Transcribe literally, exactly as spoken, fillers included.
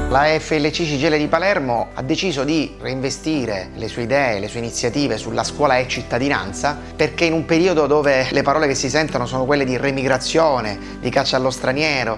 La F L C Cigelle di Palermo ha deciso di reinvestire le sue idee, le sue iniziative sulla scuola e cittadinanza, perché in un periodo dove le parole che si sentono sono quelle di remigrazione, di caccia allo straniero,